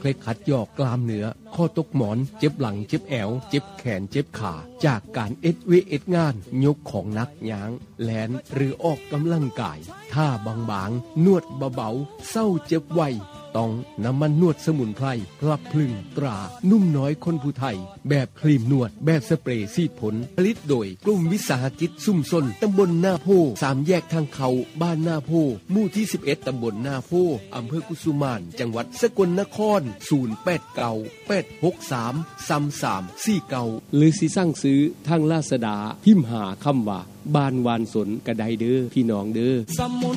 เคล็ดขัดยอกกล้ามเนื้อข้อตกหมอนเจ็บหลังเจ็บแอวเจ็บแขนเจ็บขาจากการเอ็ดงานยกของหนักย้างแลนหรือออกกำลังกายท่าบางๆนวดเบาๆเศร้าเจ็บไวต้องน้ำมันนวดสมุนไพรพลับพลึงตรานุ่มน้อยคนผู้ไทยแบบครีมนวดแบบสเปรย์ซีดผลผลิตโดยกลุ่มวิสาหกิจซุ่มซนตำบลหน้าโพ3แยกทางเขาบ้านหน้าโพหมู่ที่11ตำบลหน้าโพอำเภอกุสุมานจังหวัดสกลนคร0898633349หรือสิสั่งซื้อทางลาซาด้าพิมพ์หาคำว่าบ้านวานสนกระไดเด้อพี่น้องเด้อ